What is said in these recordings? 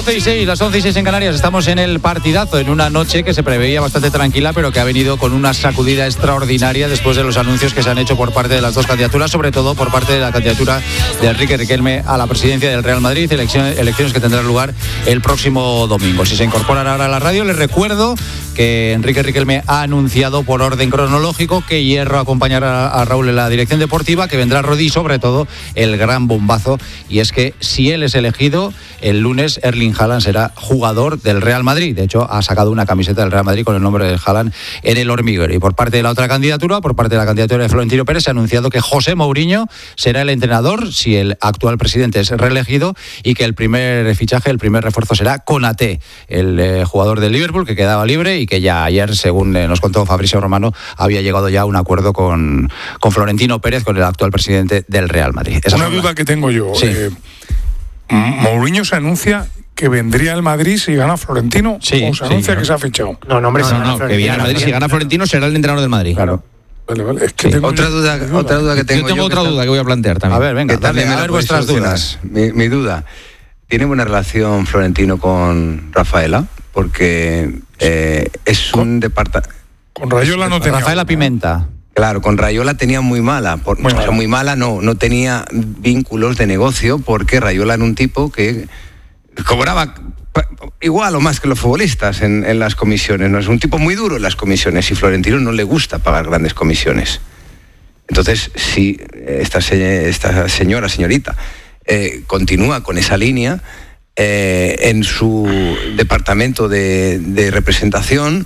11:06, las 11:06 en Canarias. Estamos en el partidazo, en una noche que se preveía bastante tranquila, pero que ha venido con una sacudida extraordinaria después de los anuncios que se han hecho por parte de las dos candidaturas, sobre todo por parte de la candidatura de Enrique Riquelme a la presidencia del Real Madrid, elecciones que tendrán lugar el próximo domingo. Si se incorporan ahora a la radio, les recuerdo que Enrique Riquelme ha anunciado por orden cronológico que Hierro acompañará a Raúl en la dirección deportiva, que vendrá Rodri y sobre todo el gran bombazo, y es que si él es elegido, el lunes Erling Haaland será jugador del Real Madrid. De hecho, ha sacado una camiseta del Real Madrid con el nombre de Haaland en el hormiguero. Y por parte de la otra candidatura, por parte de la candidatura de Florentino Pérez, se ha anunciado que José Mourinho será el entrenador si el actual presidente es reelegido, y que el primer fichaje, el primer refuerzo será Konaté, el jugador del Liverpool que quedaba libre y que ya ayer, según nos contó Fabrizio Romano, había llegado ya a un acuerdo con Florentino Pérez, con el actual presidente del Real Madrid. Una duda que tengo yo. Sí. Mourinho se anuncia que vendría al Madrid si gana Florentino, sí, o se anuncia que se ha fichado. No, que viene al Madrid. Si gana Florentino será el entrenador del Madrid. Claro. Vale. Es que tengo otra duda que tengo. Yo tengo otra duda que voy a plantear también. A ver, venga, a ver vuestras dudas. Mi duda. ¿Tiene buena relación Florentino con Rafaela? Porque es un departamento... Con Raiola no tenía. Rafaela Pimenta. Claro, con Raiola tenía muy mala, no tenía vínculos de negocio, porque Raiola era un tipo que cobraba igual o más que los futbolistas en las comisiones, ¿no? Es un tipo muy duro en las comisiones, y Florentino no le gusta pagar grandes comisiones. Entonces, si esta señorita continúa con esa línea en su departamento de representación,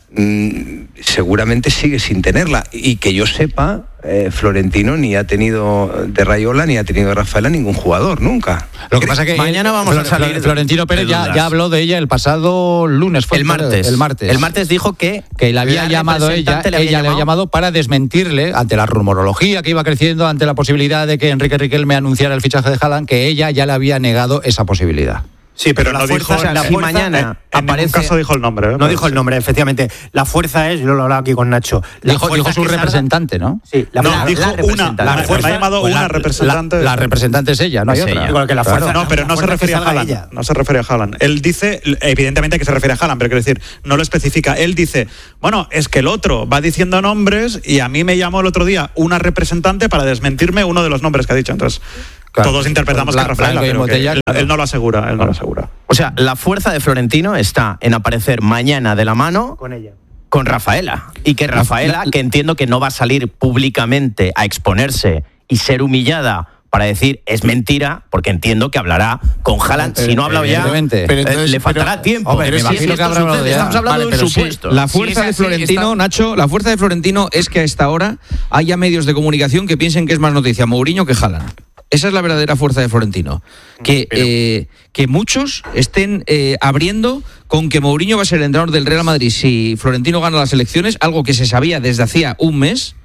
seguramente sigue sin tenerla, y que yo sepa, Florentino ni ha tenido de Raiola ni ha tenido de Rafaela ningún jugador nunca. Lo que pasa es que mañana vamos a salir. Florentino Pérez ya habló de ella el pasado lunes. El martes. El martes dijo que le había llamado ella le había llamado para desmentirle ante la rumorología que iba creciendo, ante la posibilidad de que Enrique Riquelme anunciara el fichaje de Haaland, que ella ya le había negado esa posibilidad. Sí, pero no dijo, si mañana aparece, en ningún caso dijo el nombre. No dijo el nombre, efectivamente. La fuerza es, yo lo hablaba aquí con Nacho. Dijo su representante, ¿no? Sí, dijo la fuerza. Ha llamado una representante. La representante es ella, no hay otra. Igual que la fuerza. No, pero no se refería a Haaland. No se refería a Haaland. Él dice, evidentemente que se refiere a Haaland, pero quiero decir, no lo especifica. Él dice, bueno, es que el otro va diciendo nombres y a mí me llamó el otro día una representante para desmentirme uno de los nombres que ha dicho. Entonces, claro, todos interpretamos que es Rafaela, pero él no lo asegura. O sea, la fuerza de Florentino está en aparecer mañana de la mano con ella, con Rafaela. Y que Rafaela, que entiendo que no va a salir públicamente a exponerse y ser humillada para decir es mentira, porque entiendo que hablará con Haaland. Si no ha hablado ya, le faltará tiempo. Estamos hablando de un supuesto. La fuerza de Florentino, Nacho, la fuerza de Florentino es que a esta hora haya medios de comunicación que piensen que es más noticia Mourinho que Haaland. Esa es la verdadera fuerza de Florentino. Que muchos estén abriendo con que Mourinho va a ser el entrenador del Real Madrid si Florentino gana las elecciones, algo que se sabía desde hacía un mes,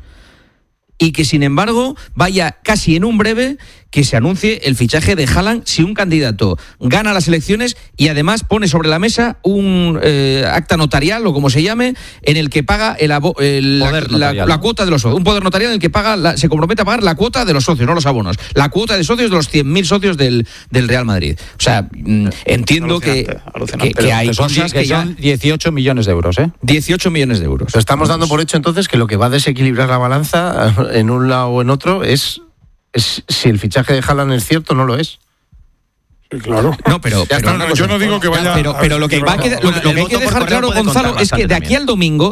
y que sin embargo vaya casi en un breve que se anuncie el fichaje de Haaland si un candidato gana las elecciones y además pone sobre la mesa un acta notarial o como se llame, en el que paga la cuota de los socios, un poder notarial en el que se compromete a pagar la cuota de los socios, no los abonos, la cuota de socios de los 100.000 socios del Real Madrid. O sea, entiendo que hay cosas que son 18 millones de euros, 18 millones de euros. Estamos dando por hecho entonces que lo que va a desequilibrar la balanza en un lado o en otro es si el fichaje de Haaland es cierto o no lo es. Sí, claro. No, pero yo no digo que vaya. Pero lo que hay que dejar claro, Gonzalo, es que de aquí al domingo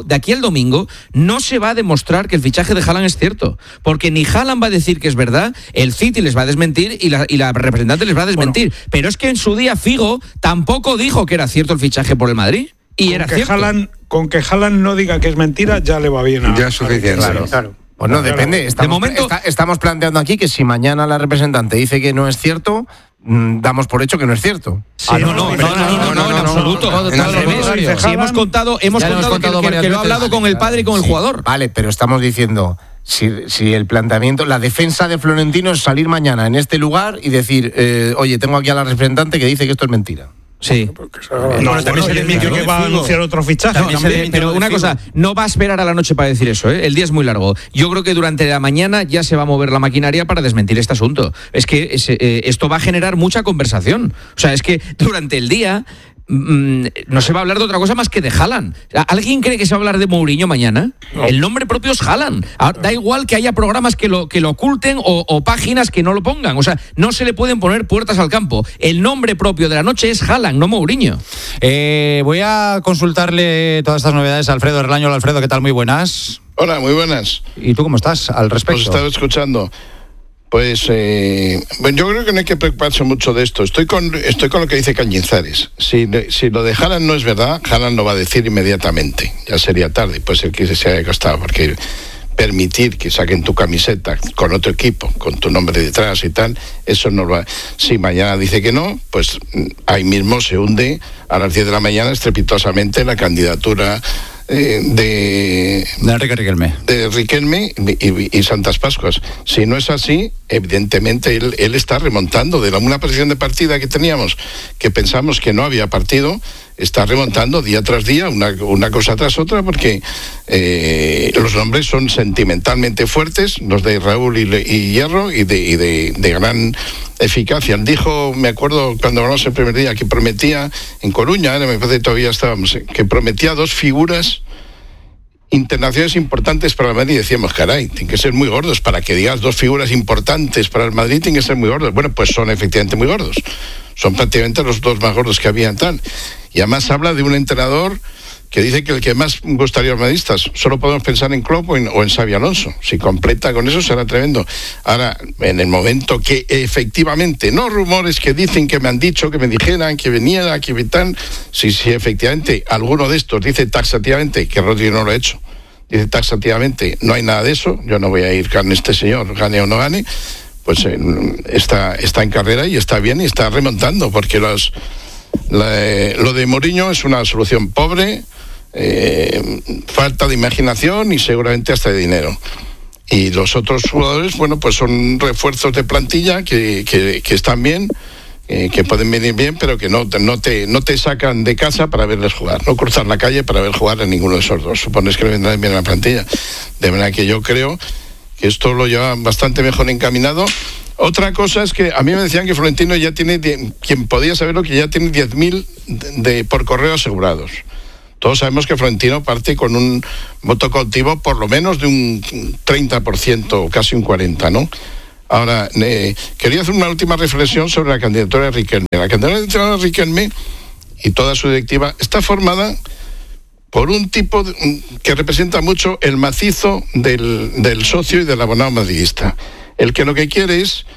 no se va a demostrar que el fichaje de Haaland es cierto, porque ni Haaland va a decir que es verdad, el City les va a desmentir y la representante les va a desmentir. Bueno, pero es que en su día Figo tampoco dijo que era cierto el fichaje por el Madrid y era cierto. Con que Haaland no diga que es mentira ya le va bien. Ya es suficiente. Claro. Pues no, depende. Estamos planteando aquí que si mañana la representante dice que no es cierto, damos por hecho que no es cierto. Sí, no, en absoluto. Si hemos contado que lo ha hablado con el padre y con el jugador. Vale, pero estamos diciendo, si el planteamiento, la defensa de Florentino es salir mañana en este lugar y decir, oye, tengo aquí a la representante que dice que esto es mentira. Sí. No, también se le admitió que va a anunciar otro fichaje. Pero una cosa, no va a esperar a la noche para decir eso, ¿eh? El día es muy largo. Yo creo que durante la mañana ya se va a mover la maquinaria para desmentir este asunto. Es que esto va a generar mucha conversación. O sea, es que durante el día no se va a hablar de otra cosa más que de Haaland. ¿Alguien cree que se va a hablar de Mourinho mañana? No. El nombre propio es Haaland. Da igual que haya programas que lo oculten o páginas que no lo pongan. O sea, no se le pueden poner puertas al campo. El nombre propio de la noche es Haaland, no Mourinho. Voy a consultarle todas estas novedades a Alfredo Erlaño. Alfredo, ¿qué tal? Muy buenas. Hola, muy buenas. ¿Y tú cómo estás al respecto? Os estaba escuchando. Pues bueno, yo creo que no hay que preocuparse mucho de esto. Estoy con lo que dice Cañizares. Si lo de Haaland no es verdad, Haaland lo va a decir inmediatamente. Ya sería tarde, pues el que se haya costado, porque permitir que saquen tu camiseta con otro equipo, con tu nombre detrás y tal, eso no va. Si mañana dice que no, pues ahí mismo se hunde a las 10 de la mañana estrepitosamente la candidatura de Enrique Riquelme. De Riquelme y Santas Pascuas. Si no es así, evidentemente él está remontando de una posición de partida que teníamos, que pensamos que no había partido, está remontando día tras día, una cosa tras otra, porque los nombres son sentimentalmente fuertes, los de Raúl y Hierro, y de gran eficacia. Dijo, me acuerdo cuando hablamos el primer día, que prometía en Coruña, me parece que todavía estábamos, que prometía 2 figuras internacionales importantes para el Madrid. Y decíamos, caray, tienen que ser muy gordos para que digas 2 figuras importantes para el Madrid, tienen que ser muy gordos. Bueno, pues son efectivamente muy gordos. Son prácticamente los 2 más gordos que había tal. Y además habla de un entrenador que dice que el que más gustaría a los madridistas, solo podemos pensar en Klopp o en Xabi Alonso. Si completa con eso será tremendo. Ahora, en el momento que efectivamente, no rumores que dicen, que me han dicho, que me dijeran, que veniera, que tal, si efectivamente alguno de estos dice taxativamente, que Rodri no lo ha hecho, dice taxativamente, no hay nada de eso, yo no voy a ir con este señor, gane o no gane, pues está en carrera y está bien y está remontando, porque lo de Mourinho es una solución pobre, falta de imaginación y seguramente hasta de dinero. Y los otros jugadores, bueno, pues son refuerzos de plantilla que están bien, que pueden venir bien, pero que no te sacan de casa para verles jugar, no cruzar la calle para ver jugar a ninguno de esos dos. Supones que le vendrán bien a la plantilla. De manera que yo creo que esto lo lleva bastante mejor encaminado. Otra cosa es que a mí me decían que Florentino ya tiene, quien podía saberlo, que ya tiene 10.000 por correo asegurados. Todos sabemos que Florentino parte con un voto cautivo por lo menos de un 30%, casi un 40%, ¿no? Ahora, quería hacer una última reflexión sobre la candidatura de Riquelme. La candidatura de Riquelme y toda su directiva está formada por un tipo que representa mucho el macizo del socio y del abonado madridista. El que lo que quiere es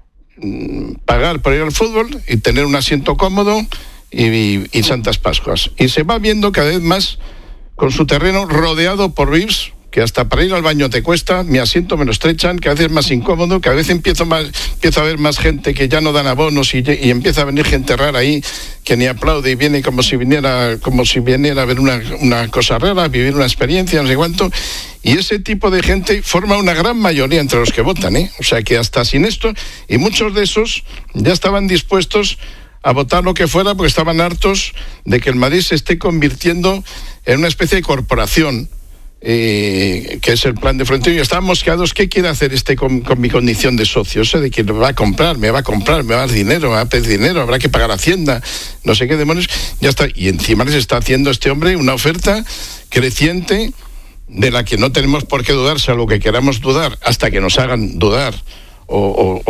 pagar por ir al fútbol y tener un asiento cómodo y Santas Pascuas. Y se va viendo cada vez más con su terreno rodeado por VIPs, que hasta para ir al baño te cuesta, mi asiento me lo estrechan, cada vez es más incómodo, cada vez empiezo a ver más gente que ya no dan abonos y empieza a venir gente rara ahí que ni aplaude y viene como si viniera a ver una cosa rara, a vivir una experiencia, no sé cuánto. Y ese tipo de gente forma una gran mayoría entre los que votan, ¿eh? O sea que hasta sin esto, y muchos de esos ya estaban dispuestos a votar lo que fuera porque estaban hartos de que el Madrid se esté convirtiendo en una especie de corporación, que es el plan de Florentino, y estaban mosqueados. ¿Qué quiere hacer con mi condición de socio? O sea, de que me va a comprar, me va a dar dinero, me va a pedir dinero, habrá que pagar Hacienda, no sé qué demonios. Ya está. Y encima les está haciendo este hombre una oferta creciente de la que no tenemos por qué dudar, salvo que queramos dudar, hasta que nos hagan dudar o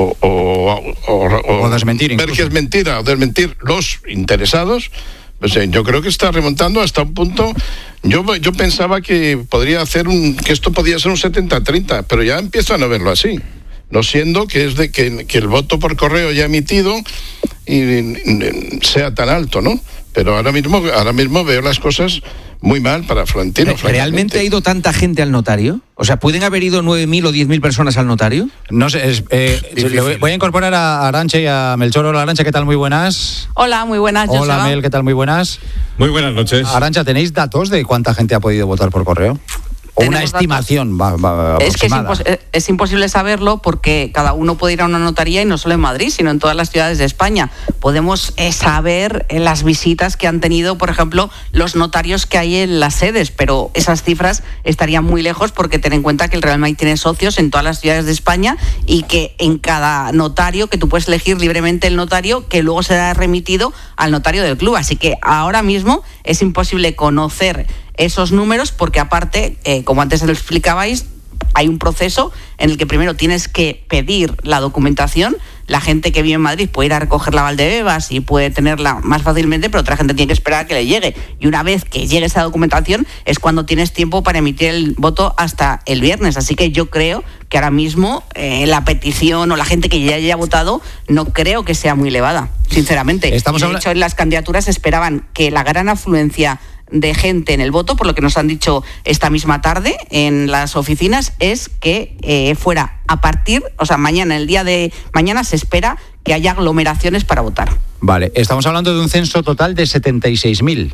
desmentir, ver que es mentira o desmentir los interesados. Pues, yo creo que está remontando hasta un punto. Yo pensaba que podría hacer que esto podía ser un 70-30, pero ya empiezo a no verlo así. No siendo que es de que el voto por correo ya emitido y sea tan alto, ¿no? Pero ahora mismo veo las cosas muy mal para Florentino. ¿Realmente ha ido tanta gente al notario? O sea, ¿pueden haber ido 9.000 o 10.000 personas al notario? No sé, voy a incorporar a Arantxa y a Melchor. Hola, Arantxa, ¿qué tal? Muy buenas. Hola, muy buenas. Hola, Mel, ¿qué tal? Muy buenas. Muy buenas noches. Arantxa, ¿tenéis datos de cuánta gente ha podido votar por correo? O una estimación aproximada. Es que es imposible saberlo porque cada uno puede ir a una notaría y no solo en Madrid, sino en todas las ciudades de España. Podemos saber las visitas que han tenido, por ejemplo, los notarios que hay en las sedes, pero esas cifras estarían muy lejos porque ten en cuenta que el Real Madrid tiene socios en todas las ciudades de España y que en cada notario, que tú puedes elegir libremente el notario, que luego será remitido al notario del club. Así que ahora mismo es imposible conocer esos números porque aparte, como antes lo explicabais, hay un proceso en el que primero tienes que pedir la documentación. La gente que vive en Madrid puede ir a recoger la Valdebebas y puede tenerla más fácilmente, pero otra gente tiene que esperar a que le llegue. Y una vez que llegue esa documentación es cuando tienes tiempo para emitir el voto hasta el viernes. Así que yo creo que ahora mismo la petición o la gente que ya haya votado no creo que sea muy elevada, sinceramente. De hecho, en las candidaturas esperaban que la gran afluencia de gente en el voto, por lo que nos han dicho esta misma tarde en las oficinas, es que fuera a partir, o sea, mañana, el día de mañana se espera que haya aglomeraciones para votar. Vale, estamos hablando de un censo total de 76.000.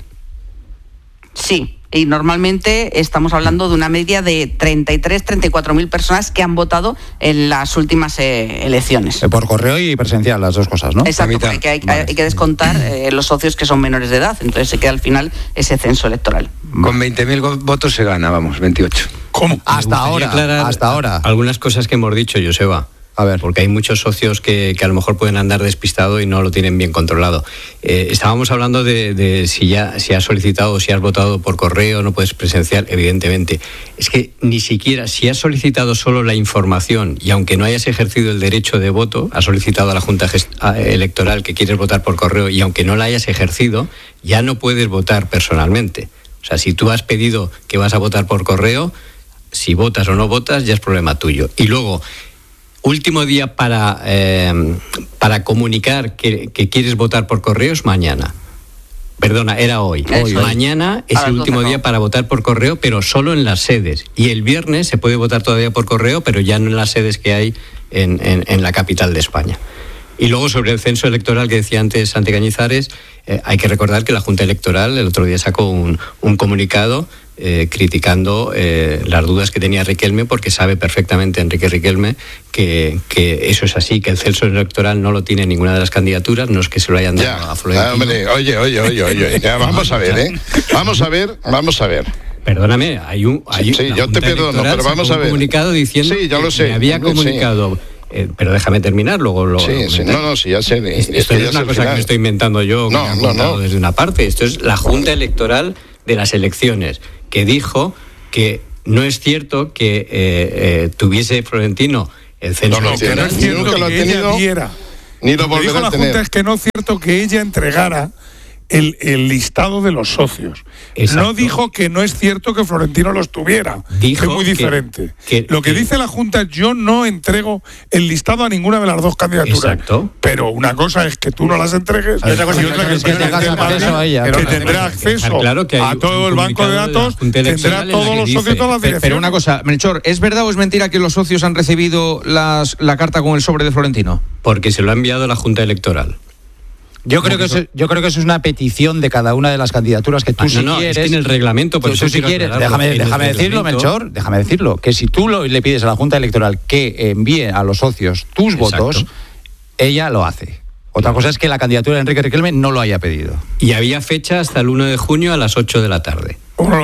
Sí, y normalmente estamos hablando de una media de 34.000 personas que han votado en las últimas elecciones. Por correo y presencial, las dos cosas, ¿no? Exacto, porque hay que descontar los socios que son menores de edad, entonces se queda al final ese censo electoral. Con 20.000 votos se gana, 28. ¿Cómo? Hasta ahora. Algunas cosas que hemos dicho, Joseba. A ver. Porque hay muchos socios que a lo mejor pueden andar despistados y no lo tienen bien controlado. Estábamos hablando de si has solicitado o si has votado por correo, no puedes presencial, evidentemente. Es que ni siquiera si has solicitado solo la información y aunque no hayas ejercido el derecho de voto, has solicitado a la Junta Electoral que quieres votar por correo y aunque no la hayas ejercido, ya no puedes votar personalmente. O sea, si tú has pedido que vas a votar por correo, si votas o no votas ya es problema tuyo. Y luego, último día para comunicar que quieres votar por correo es mañana. Perdona, era hoy. Mañana es el último día para votar por correo, pero solo en las sedes. Y el viernes se puede votar todavía por correo, pero ya no en las sedes que hay en la capital de España. Y luego sobre el censo electoral que decía antes Santi Cañizares, hay que recordar que la Junta Electoral el otro día sacó un comunicado criticando las dudas que tenía Riquelme, porque sabe perfectamente Enrique Riquelme que eso es así, que el censo electoral no lo tiene ninguna de las candidaturas, no es que se lo hayan dado a Florentino. Hombre, oye, ya, vamos a ver, ¿eh? Vamos a ver. Perdóname, sí, yo te perdono, pero vamos a ver. Un comunicado diciendo sí, ya lo sé, que me había comunicado... Sí. Pero déjame terminar, luego sí, ya sé. Esto no es una cosa que me estoy inventando yo, que me han contado desde una parte. Esto es la Junta Electoral de las elecciones, que dijo que no es cierto que tuviese Florentino el censo electoral. No es cierto que ella diera. Ni lo volverá a tener. Lo que dijo la Junta es que no es cierto que ella entregara el listado de los socios. Exacto. No dijo que no es cierto que Florentino los tuviera. Dijo es muy diferente. Lo que dice la Junta es: yo no entrego el listado a ninguna de las dos candidaturas. Exacto. Pero una cosa es que tú no las entregues y otra cosa es que tendrá acceso a todo el banco de datos, tendrá todos los socios, todas las direcciones. Pero una cosa, Melchor, ¿es verdad o es mentira que los socios han recibido la carta con el sobre de Florentino? Porque se lo ha enviado la Junta Electoral. Yo creo que eso es una petición de cada una de las candidaturas que tú quieres. Es que en el reglamento, por eso si quieres, déjame decirlo, Melchor, déjame decirlo, que si tú le pides a la Junta Electoral que envíe a los socios tus votos, ella lo hace. Otra cosa es que la candidatura de Enrique Riquelme no lo haya pedido. Y había fecha hasta el 1 de junio a las 8 de la tarde.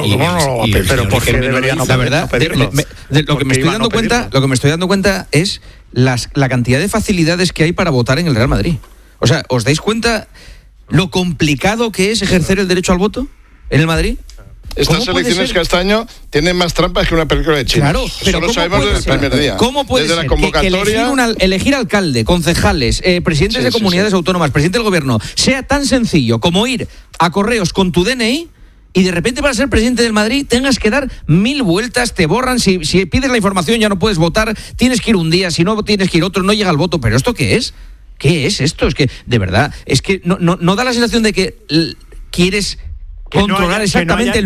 Pero ¿por qué debería no pedirlo? Lo que me estoy dando cuenta es la cantidad de facilidades que hay para votar en el Real Madrid. O sea, ¿os dais cuenta lo complicado que es ejercer el derecho al voto en el Madrid? Estas elecciones Castaño tienen más trampas que una película de China. Claro, pero eso lo sabemos desde el primer día. ¿Cómo puede desde ser la convocatoria que elegir alcalde, concejales, presidentes de comunidades autónomas, presidente del gobierno, sea tan sencillo como ir a correos con tu DNI y de repente para ser presidente del Madrid tengas que dar 1000 vueltas, te borran, si pides la información ya no puedes votar, tienes que ir un día, si no tienes que ir otro, no llega el voto? ¿Pero esto qué es? ¿Qué es esto? Es que, de verdad, es que no da la sensación de que quieres controlar exactamente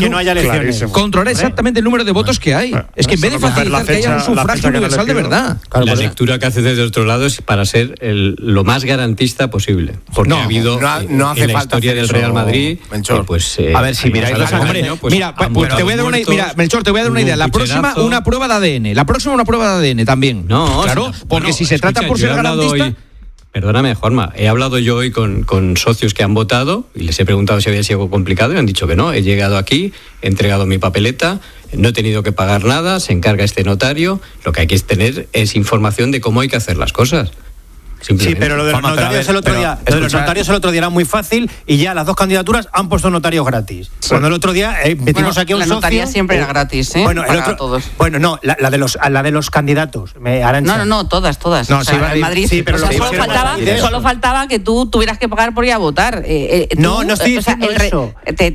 el número de votos que hay. Es que en vez de facilitar que haya un sufragio universal de verdad. Claro, la lectura que hace desde otro lado es para ser lo más garantista posible. Porque ha habido no hace en la falta historia del Real Madrid, pues a ver, si miráis los Melchor, te voy a dar una idea. La próxima una prueba de ADN también. No, claro, porque si se trata por ser garantista. Perdóname, Juanma, he hablado yo hoy con socios que han votado y les he preguntado si había sido complicado y han dicho que no. He llegado aquí, he entregado mi papeleta, no he tenido que pagar nada, se encarga este notario. Lo que hay que tener es información de cómo hay que hacer las cosas. Sí, pero lo de los notarios el otro día era muy fácil y ya las dos candidaturas han puesto notarios gratis. Cuando el otro día metimos aquí a un socio. La notaría siempre era gratis, ¿eh? Bueno, todos. Bueno, no, la de los candidatos. No, todas. No, sí, en Madrid. Sí, pero solo faltaba que tú tuvieras que pagar por ir a votar. No estoy diciendo eso.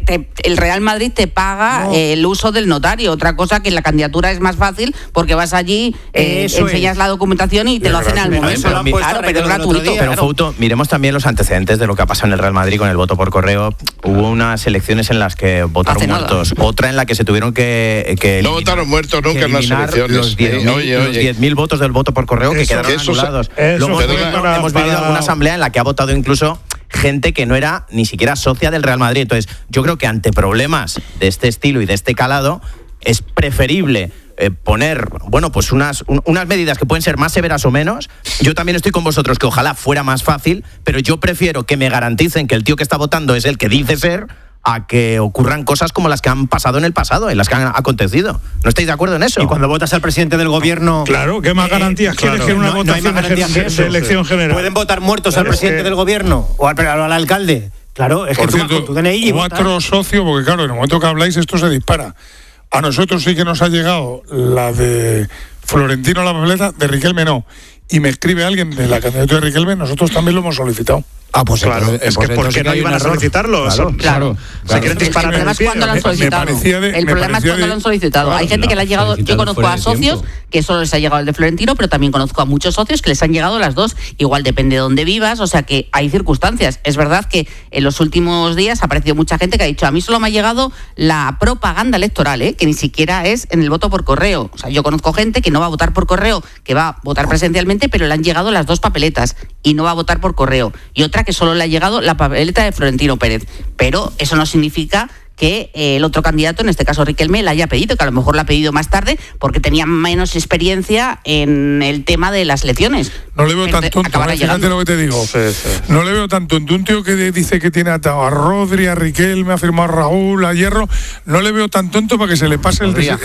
El Real Madrid te paga el uso del notario. Otra cosa que en la candidatura es más fácil porque vas allí, enseñas la documentación y te lo hacen al momento. Claro, pero es gratuito. Pero Fouto, miremos también los antecedentes de lo que ha pasado en el Real Madrid con el voto por correo. Hubo unas elecciones en las que votaron muertos, otra en la que se tuvieron que no votaron muertos nunca en las elecciones. Los 10.000 votos del voto por correo que quedaron anulados. Luego hemos vivido alguna asamblea en la que ha votado incluso gente que no era ni siquiera socia del Real Madrid. Entonces, yo creo que ante problemas de este estilo y de este calado, es preferible poner, pues unas medidas que pueden ser más severas o menos. Yo también estoy con vosotros que ojalá fuera más fácil, pero yo prefiero que me garanticen que el tío que está votando es el que dice ser, a que ocurran cosas como las que han pasado en el pasado, en las que han acontecido. ¿No estáis de acuerdo en eso? Y cuando votas al presidente del gobierno... Claro, ¿qué más garantías quieres que en una votación de elección general? ¿Pueden votar muertos al presidente del gobierno o al alcalde? Claro, es que tú vas con tu DNI y votas. 4 socios, porque claro, en el momento que habláis esto se dispara. A nosotros sí que nos ha llegado la de Florentino, la papeleta, de Riquelme no. Y me escribe alguien de la candidatura de Riquelme, nosotros también lo hemos solicitado. Pues claro, es que ¿por qué no iban a solicitarlo? Claro. Se quieren disparar. El problema es cuando lo han solicitado. El problema es cuando lo han solicitado. Hay gente que le ha llegado, yo conozco a socios que solo les ha llegado el de Florentino, pero también conozco a muchos socios que les han llegado las dos. Igual depende de dónde vivas, o sea que hay circunstancias. Es verdad que en los últimos días ha aparecido mucha gente que ha dicho, a mí solo me ha llegado la propaganda electoral, que ni siquiera es en el voto por correo. O sea, yo conozco gente que no va a votar por correo, que va a votar presencialmente, pero le han llegado las dos papeletas y no va a votar por correo. Y otra que solo le ha llegado la papeleta de Florentino Pérez. Pero eso no significa que el otro candidato, en este caso Riquelme, la haya pedido, que a lo mejor la ha pedido más tarde porque tenía menos experiencia en el tema de las elecciones. No le veo tan tonto, fíjate lo que te digo. Sí. No le veo tan tonto. Un tío que dice que tiene atado a Rodri, a Riquelme, ha firmado a Raúl, a Hierro, no le veo tan tonto para que se le pase el detalle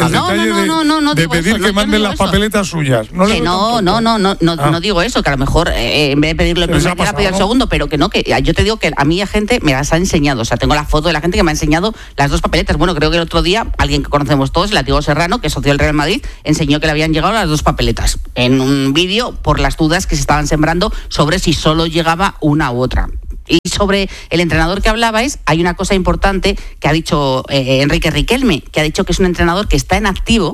de pedir que manden las papeletas suyas. No digo eso, que a lo mejor en vez de pedirle el primero, ha pedido el segundo, pero que no, que yo te digo que a mí la gente me las ha enseñado. O sea, tengo la foto de la gente que me ha enseñado las dos papeletas. Bueno, creo que el otro día alguien que conocemos todos, el Atigo Serrano, que es socio del Real Madrid, enseñó que le habían llegado las dos papeletas en un vídeo por las dudas que se estaban sembrando sobre si solo llegaba una u otra. Y sobre el entrenador que hablabais, hay una cosa importante que ha dicho Enrique Riquelme, que ha dicho que es un entrenador que está en activo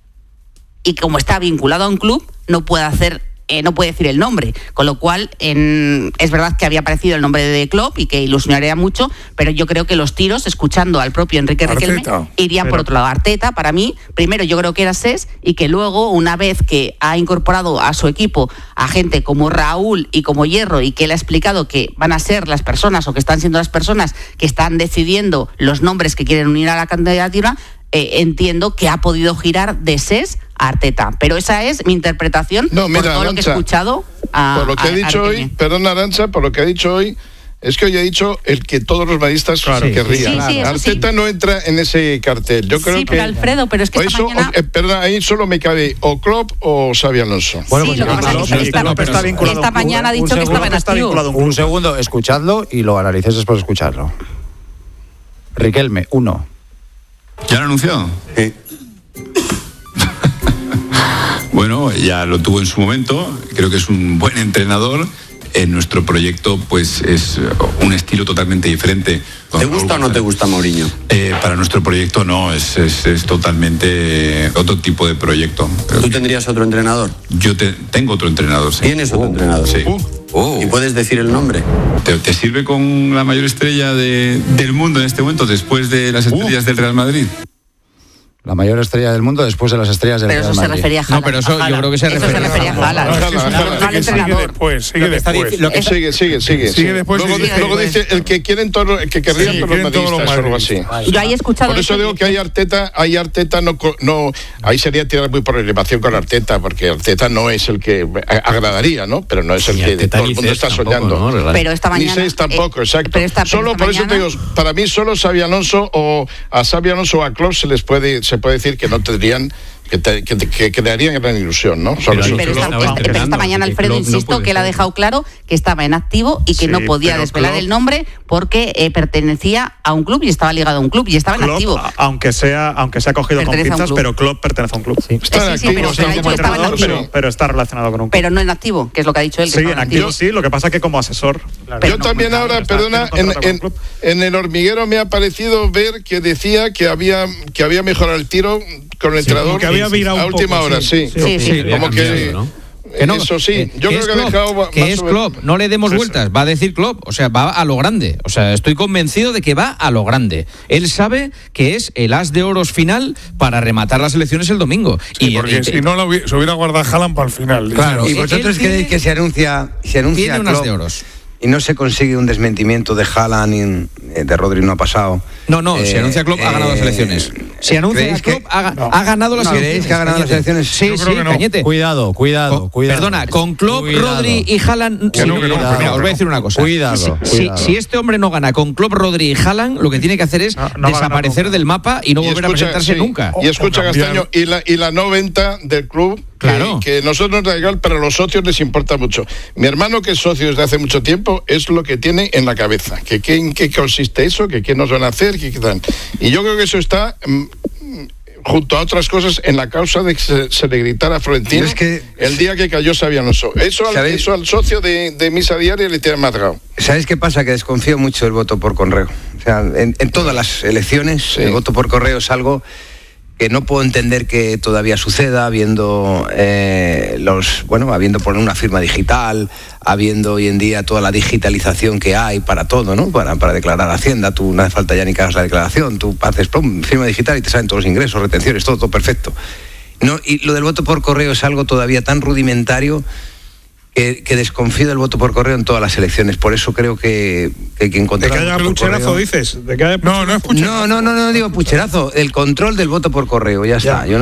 y como está vinculado a un club, no puede decir el nombre, con lo cual es verdad que había aparecido el nombre de Klopp y que ilusionaría mucho, pero yo creo que los tiros, escuchando al propio Enrique Riquelme, irían por otro lado. Arteta, para mí, primero yo creo que era SES y que luego, una vez que ha incorporado a su equipo a gente como Raúl y como Hierro y que él ha explicado que van a ser las personas o que están siendo las personas que están decidiendo los nombres que quieren unir a la candidatura, entiendo que ha podido girar de SES a Arteta, pero esa es mi interpretación por todo lo que he escuchado por lo que ha dicho hoy, perdón Arantxa, por lo que ha dicho hoy, es que hoy ha dicho el que todos los madridistas querrían. Sí, Arteta no entra en ese cartel. Yo creo que pero Alfredo, pero es que esta mañana... perdón, ahí solo me cabe o Klopp o Xabi Alonso. Bueno, esta mañana ha dicho que estaba en activo. Un segundo, escuchadlo y lo analicéis después de escucharlo. Riquelme, 1. ¿Ya lo ha anunciado? Sí. Bueno, ya lo tuvo en su momento. Creo que es un buen entrenador. En nuestro proyecto, pues es un estilo totalmente diferente. ¿Te gusta o no te gusta Mourinho? Para nuestro proyecto no, es totalmente otro tipo de proyecto. ¿Tú tendrías otro entrenador? Yo tengo otro entrenador, sí. ¿Tienes otro entrenador? Sí. ¿Y puedes decir el nombre? ¿Te sirve con la mayor estrella del mundo en este momento, después de las estrellas del Real Madrid? La mayor estrella del mundo después de las estrellas del Real Madrid. Pero eso se refería a Haaland. No, pero eso yo creo que se refería a Haaland. Sigue después. Luego dice el que quieren todos, el que querrían todos los madridistas o algo así. Yo ahí he escuchado. Por eso digo que hay Arteta no, ahí sería tirar muy por elevación con Arteta, porque Arteta no es el que agradaría, ¿no? Pero no es el que todo el mundo está soñando. ¿No? Pero esta mañana. Ni 6 tampoco, exacto. Solo por eso te digo, para mí solo Xabi Alonso o a Xabi Alonso o a Klopp se puede decir que no tendrían que crearían gran ilusión, ¿no? Pero esta mañana Alfredo insisto que él ha dejado claro que estaba en activo y que no podía desvelar el nombre porque pertenecía a un club y estaba ligado a un club y estaba en activo. Aunque sea cogido con pinzas, pero Klopp pertenece a un club. Está en activo, pero está relacionado con un club. Pero no en activo, que es lo que ha dicho él. Sí, en activo sí, lo que pasa es que como asesor. Yo también ahora, perdona, en El Hormiguero me ha parecido ver que decía que había mejorado el tiro con el entrenador a última hora, sí. Como que... Eso sí, yo creo que ha dejado... Que es Klopp, no le demos vueltas, va a decir Klopp, o sea, va a lo grande. O sea, estoy convencido de que va a lo grande. Él sabe que es el as de oros final para rematar las elecciones el domingo. Porque si no se hubiera guardado Haaland para el final. Claro. ¿Y vosotros creéis que se anuncia tiene un as Klopp de oros? Y no se consigue un desmentimiento de Haaland y de Rodri no ha pasado? No, si anuncia Klopp ha ganado las elecciones. Si anuncia Klopp ha ganado las elecciones. ¿Creéis que ha ganado las elecciones? Sí, Cañete. Cuidado. Perdona, con Klopp, Rodri y Haaland... Os voy a decir una cosa. Cuidado. Si este hombre no gana con Klopp, Rodri y Haaland, lo que tiene que hacer es desaparecer del mapa y no volver a presentarse nunca. Y escucha, Castaño, y la no venta del club... Claro. Que nosotros nos da igual, pero a los socios les importa mucho. Mi hermano, que es socio desde hace mucho tiempo, es lo que tiene en la cabeza. ¿En qué consiste eso? ¿Qué nos van a hacer? ¿Qué tal? Y yo creo que eso está... junto a otras cosas, en la causa de que se le gritara a Florentino el día que cayó Xabi Alonso. Eso al socio de Misa Diaria le tiene amargado. ¿Sabéis qué pasa? Que desconfío mucho del voto por correo. O sea, en todas las elecciones, el voto por correo es algo que no puedo entender que todavía suceda, habiendo poner una firma digital, habiendo hoy en día toda la digitalización que hay para todo, ¿no? Para declarar Hacienda, tú no hace falta ya ni que hagas la declaración, tú haces firma digital y te salen todos los ingresos, retenciones, todo perfecto. No, y lo del voto por correo es algo todavía tan rudimentario que desconfío del voto por correo en todas las elecciones. Por eso creo que encontrar... ¿De que haya pucherazo, dices? No es pucherazo. No digo pucherazo. El control del voto por correo, ya está. Yo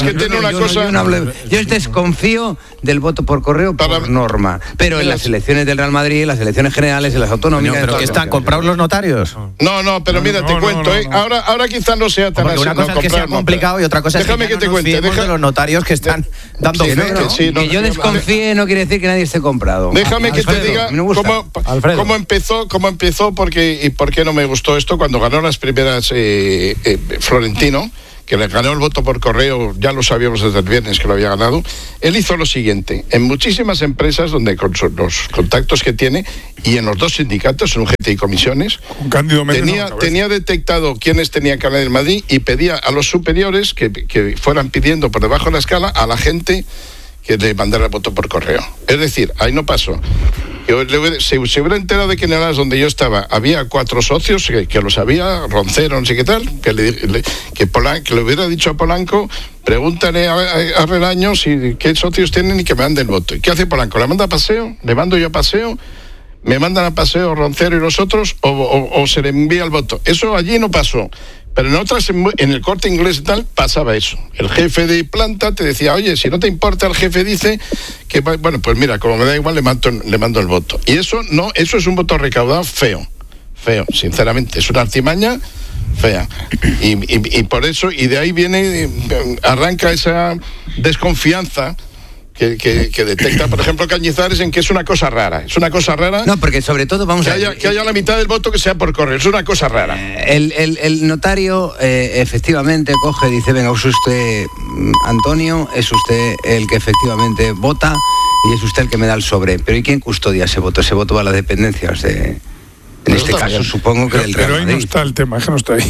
desconfío del voto por correo por norma. Pero en las elecciones del Real Madrid, en las elecciones generales, en las autonómicas... ¿Pero qué están? ¿Comprados los notarios? No, pero mira, te cuento. Ahora quizás no sea tan así. Una cosa es que sea complicado y otra cosa es que te cuente. De los notarios que están dando fe. Que yo desconfíe no quiere decir que nadie esté comprado. Déjame que te diga cómo empezó y por qué no me gustó esto cuando ganó las primeras Florentino, que le ganó el voto por correo, ya lo sabíamos desde el viernes que lo había ganado. Él hizo lo siguiente: en muchísimas empresas donde con los contactos que tiene y en los dos sindicatos, en UGT y comisiones, tenía detectado quiénes tenían que hablar en Madrid y pedía a los superiores que fueran pidiendo por debajo de la escala a la gente que le mandara el voto por correo. Es decir, ahí no pasó. Se hubiera enterado de que en el AS donde yo estaba había 4 socios que lo sabía, Roncero, no sé qué tal, que le hubiera dicho a Polanco: pregúntale a Relaño qué socios tienen y que me mande el voto. ¿Y qué hace Polanco? ¿Le manda a paseo? ¿Le mando yo a paseo? ¿Me mandan a paseo Roncero y los otros? ¿O se le envía el voto? Eso allí no pasó. Pero en otras, en el Corte Inglés y tal, pasaba eso. El jefe de planta te decía: oye, si no te importa, el jefe dice que, bueno, pues mira, como me da igual, le mando el voto. Y eso es un voto recaudado feo, sinceramente. Es una artimaña fea. Y por eso, y de ahí arranca esa desconfianza que detecta, por ejemplo, Cañizares, en que es una cosa rara. No, porque sobre todo que haya la mitad del voto que sea por correo. Es una cosa rara. El notario efectivamente coge y dice: venga, es usted Antonio, es usted el que efectivamente vota y es usted el que me da el sobre. Pero ¿y quién custodia ese voto? Ese voto va a las dependencias en este caso, supongo que el Real Madrid. Pero ahí no está el tema, es que no está ahí.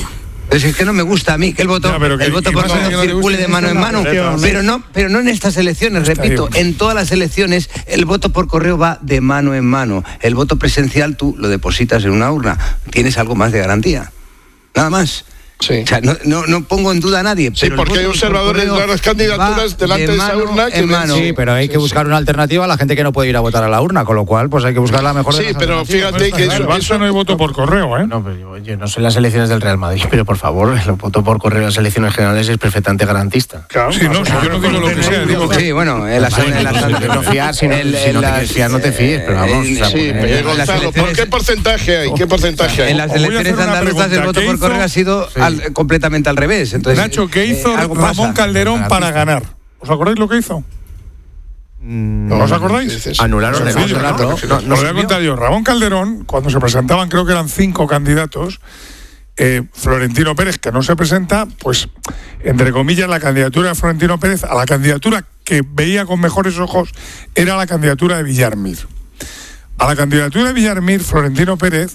Es que no me gusta a mí que el voto por correo circule de mano en mano, pero no en estas elecciones, repito, en todas las elecciones el voto por correo va de mano en mano. El voto presencial tú lo depositas en una urna, tienes algo más de garantía, nada más. Sí. O sea, no pongo en duda a nadie. Sí, pero porque hay observadores de las candidaturas delante de esa urna que sí, pero hay que buscar una alternativa a la gente que no puede ir a votar a la urna, con lo cual pues hay que buscar la mejor de las pero fíjate que eso no hay voto por correo, ¿eh? No, pero yo no sé las elecciones del Real Madrid, pero por favor, el voto por correo en las elecciones generales es perfectamente garantista. Claro, yo no digo lo que sea, digo que... Sí, bueno, en las no fiar, si no te fiar, no te fíes, pero vamos. Sí, Gonzalo, ¿por qué porcentaje hay? ¿Qué porcentaje hay? En las elecciones andaluzas el voto por correo ha sido completamente al revés. Entonces, Nacho, ¿qué hizo Ramón Calderón para ganar? ¿Os acordáis lo que hizo? ¿No os acordáis? Anularon el voto. Os lo voy a contar yo. Ramón Calderón, cuando se presentaban, creo que eran 5 candidatos, Florentino Pérez, que no se presenta, pues, entre comillas, la candidatura de Florentino Pérez a la candidatura que veía con mejores ojos era la candidatura de Villarmir. A la candidatura de Villarmir, Florentino Pérez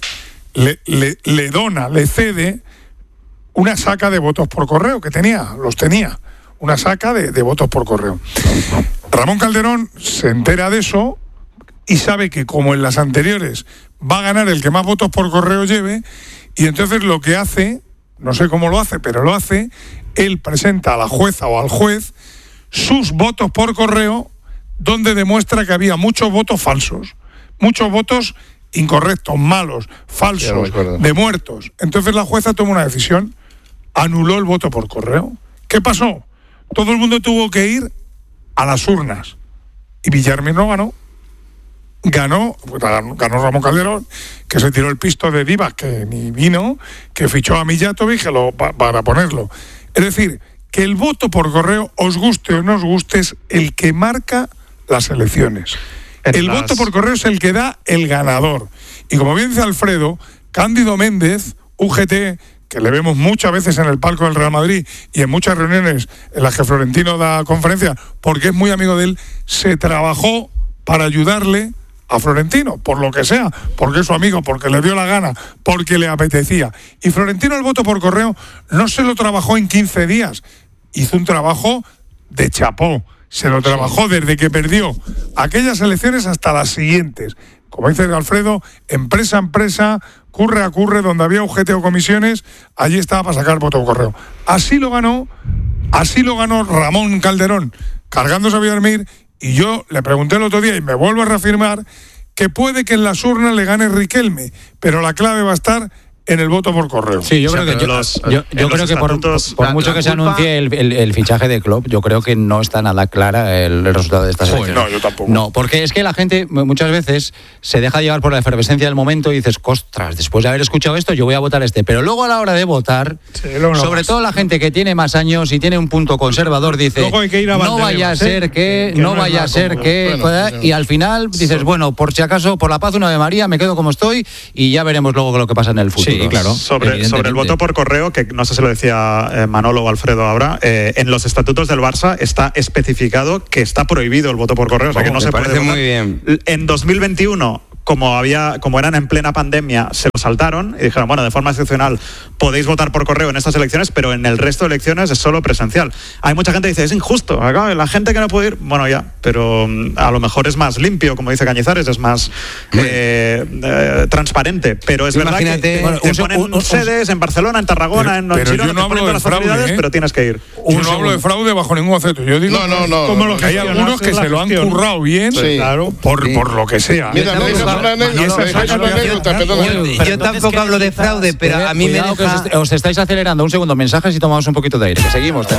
le cede una saca de votos por correo que tenía, una saca de votos por correo. Ramón Calderón se entera de eso y sabe que, como en las anteriores, va a ganar el que más votos por correo lleve, y entonces lo que hace, no sé cómo lo hace, pero lo hace, él presenta a la jueza o al juez sus votos por correo, donde demuestra que había muchos votos falsos, muchos votos incorrectos, malos, falsos, de muertos. Entonces la jueza toma una decisión, anuló el voto por correo. ¿Qué pasó? Todo el mundo tuvo que ir a las urnas y Villarmir no ganó. Ganó Ramón Calderón, que se tiró el pisto de Divas, que ni vino, que fichó a Mijatovic para ponerlo. Es decir, que el voto por correo, os guste o no os guste, es el que marca las elecciones. El voto por correo es el que da el ganador. Y como bien dice Alfredo, Cándido Méndez, UGT, que le vemos muchas veces en el palco del Real Madrid y en muchas reuniones en las que Florentino da conferencias, porque es muy amigo de él, se trabajó para ayudarle a Florentino, por lo que sea, porque es su amigo, porque le dio la gana, porque le apetecía. Y Florentino el voto por correo no se lo trabajó en 15 días, hizo un trabajo de chapó, se lo trabajó desde que perdió aquellas elecciones hasta las siguientes. Como dice Alfredo, empresa a empresa, curre a curre, donde había UGT o comisiones, allí estaba para sacar voto por correo. Así lo ganó Ramón Calderón, cargándose a Villarmir, y yo le pregunté el otro día y me vuelvo a reafirmar que puede que en las urnas le gane Riquelme, pero la clave va a estar en el voto por correo. Sí, yo creo que por mucho que se anuncie el fichaje de Klopp, yo creo que no está nada clara el resultado de estas elecciones. No, yo tampoco. No, porque es que la gente muchas veces se deja llevar por la efervescencia del momento y dices, ostras, después de haber escuchado esto, yo voy a votar pero luego a la hora de votar, sobre todo la gente que tiene más años y tiene un punto conservador, dice, no vaya a ser que, y al final dices, bueno, por si acaso, por la paz, una Ave María, me quedo como estoy y ya veremos luego lo que pasa en el futuro. Sí, claro. Sobre el voto por correo, que no sé si lo decía Manolo o Alfredo ahora, en los estatutos del Barça está especificado que está prohibido el voto por correo, o sea que no se puede votar. Muy bien. En 2021, como eran en plena pandemia, se lo saltaron y dijeron, bueno, de forma excepcional podéis votar por correo en estas elecciones, pero en el resto de elecciones es solo presencial. Hay mucha gente que dice, es injusto, la gente que no puede ir, bueno, ya, pero a lo mejor es más limpio, como dice Cañizares, es más transparente, pero es verdad que te ponen sedes en Barcelona, en Tarragona, en Girona, te ponen todas las facilidades, pero tienes que ir. Yo no hablo de fraude bajo ningún concepto. Yo digo como lo que hay algunos que se lo han currado bien, por lo que sea. Mira, yo tampoco hablo de fraude, pero a mí me deja... Os estáis acelerando. Un segundo, mensajes y tomamos un poquito de aire. Que seguimos.